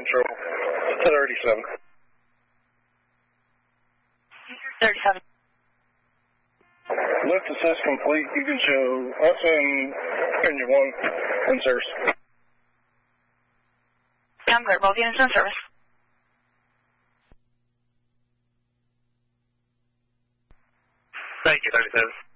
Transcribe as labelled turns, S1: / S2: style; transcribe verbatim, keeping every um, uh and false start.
S1: control. thirty-seven.
S2: thirty-seven.
S1: Lift assist complete. You can show us and engine one in service.
S2: I'm great. Both units in service.
S3: Thank you, thirty-seven.